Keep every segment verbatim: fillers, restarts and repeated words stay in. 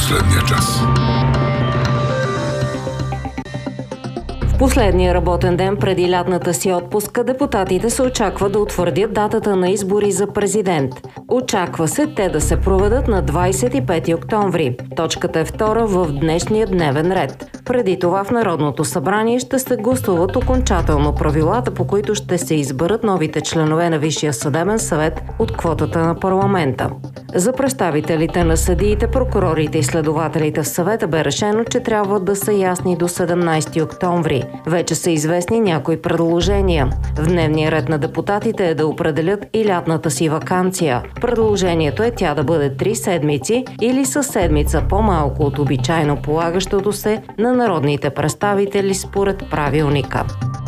Последния час. В последния работен ден преди лятната си отпуска депутатите се очаква да утвърдят датата на избори за президент. Очаква се те да се проведат на двадесет и пети октомври. Точката е втора в днешния дневен ред. Преди това в Народното събрание ще се гласуват окончателно правилата, по които ще се изберат новите членове на Висшия съдебен съвет от квотата на парламента. За представителите на съдиите, прокурорите и следователите в съвета бе решено, че трябва да са ясни до седемнадесети октомври. Вече са известни някои предложения. В дневния ред на депутатите е да определят и лятната си ваканция. Предложението е тя да бъде три седмици или със седмица по-малко от обичайно полагащото се на народните представители според правилника.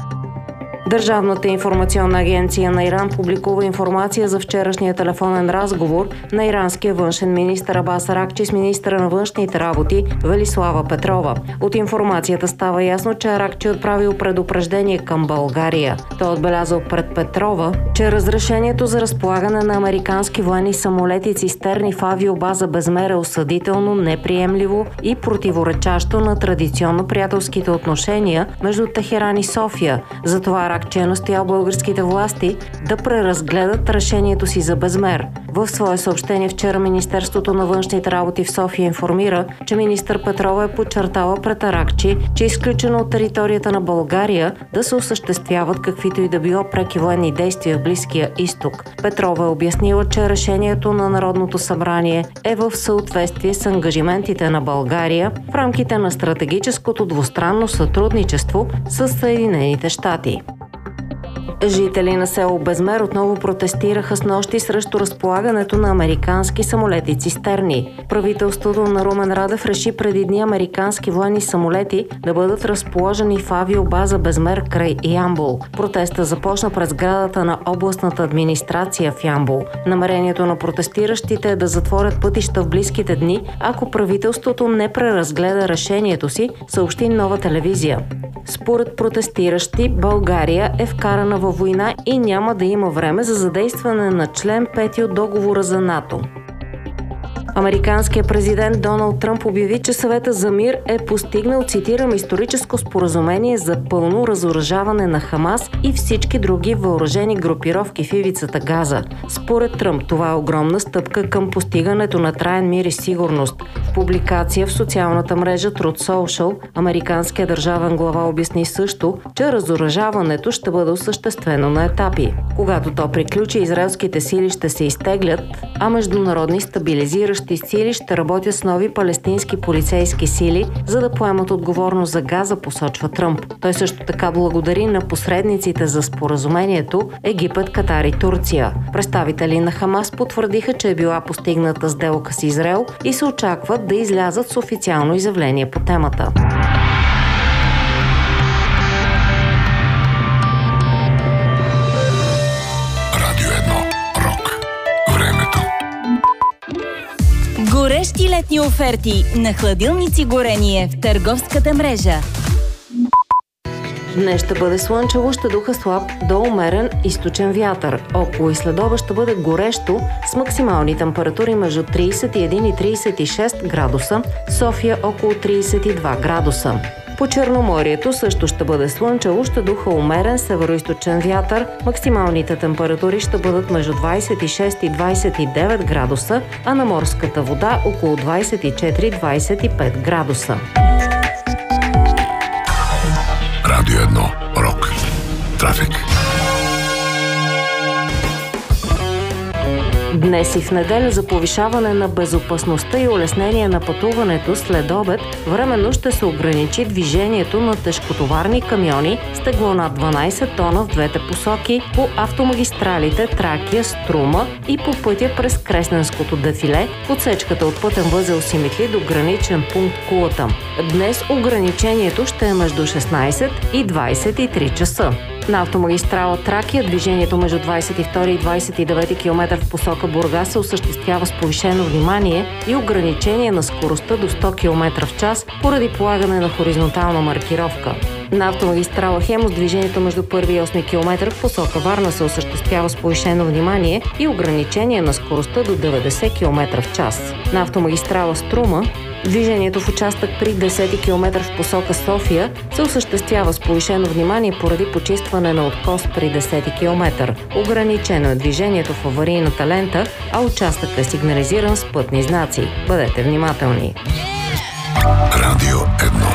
Държавната информационна агенция на Иран публикува информация за вчерашния телефонен разговор на иранския външен министър Абас Аракчи с министъра на външните работи Велислава Петрова. От информацията става ясно, че Аракчи е отправил предупреждение към България. Той е отбелязал пред Петрова, че разрешението за разполагане на американски военни самолети цистерни в авиобаза Безмер е осъдително, неприемливо и противоречащо на традиционно приятелските отношения между Техеран и София. Затова Аракчи е настоял българските власти да преразгледат решението си за Безмер. В свое съобщение вчера Министерството на външните работи в София информира, че министър Петрова е подчертала пред Аракчи, че е изключено от територията на България да се осъществяват каквито и да било преки военни действия в Близкия изток. Петрова е обяснила, че решението на Народното събрание е в съответствие с ангажиментите на България в рамките на стратегическото двустранно сътрудничество с Съединените щати. Жители на село Безмер отново протестираха снощи срещу разполагането на американски самолети цистерни. Правителството на Румен Радев реши преди дни американски военни самолети да бъдат разположени в авиобаза Безмер край Ямбол. Протеста започна през сградата на областната администрация в Ямбол. Намерението на протестиращите е да затворят пътища в близките дни, ако правителството не преразгледа решението си, съобщи Нова телевизия. Според протестиращи, България е вкарана във война и няма да има време за задействане на член пети от договора за НАТО. Американският президент Доналд Тръмп обяви, че съвета за мир е постигнал, цитирам, историческо споразумение за пълно разоръжаване на Хамас и всички други въоръжени групировки в ивицата Газа. Според Тръмп това е огромна стъпка към постигането на траен мир и сигурност. В публикация в социалната мрежа Truth Social, американският държавен глава обясни също, че разоръжаването ще бъде осъществено на етапи. Когато то приключи, израелските сили ще се изтеглят, а международни стабилизиращи сили ще работят с нови палестински полицейски сили, за да поемат отговорност за Газа, посочва Тръмп. Той също така благодари на посредниците за споразумението Египет, Катар и Турция. Представители на Хамас потвърдиха, че е била постигната сделка с Израел и се очакват да излязат с официално изявление по темата. Горещи летни оферти на хладилници горение в търговската мрежа. Днес ще бъде слънчево, ще духа слаб до умерен източен вятър. Около и следоба ще бъде горещо с максимални температури между тридесет и един и тридесет и шест градуса, София около тридесет и два градуса. По Черноморието също ще бъде слънчево, ще духа умерен североизточен вятър. Максималните температури ще бъдат между двадесет и шест и двадесет и девет градуса, а на морската вода около двадесет и четири до двадесет и пет градуса. Радио едно. Рок. Трафик. Днес и в неделя за повишаване на безопасността и улеснение на пътуването след обед временно ще се ограничи движението на тежкотоварни камиони с тегло над дванадесет тона в двете посоки по автомагистралите Тракия, Струма и по пътя през Кресненското дефиле, отсечката от пътен възел Симитли до граничен пункт Кулата. Днес ограничението ще е между шестнадесет и двадесет и три часа. На автомагистрала Тракия движението между двадесет и втори и двадесет и девети километър в посока Бургас се осъществява с повишено внимание и ограничение на скоростта до сто километра в час поради полагане на хоризонтална маркировка. На автомагистрала Хемус движението между първи и осми километър в посока Варна се осъществява с повишено внимание и ограничение на скоростта до деветдесет километра в час. На автомагистрала Струма Движението в участък при десети километър в посока София се осъществява с повишено внимание поради почистване на откос при десети километър. Ограничено е движението в аварийната лента, а участъкът е сигнализиран с пътни знаци. Бъдете внимателни. Радио едно.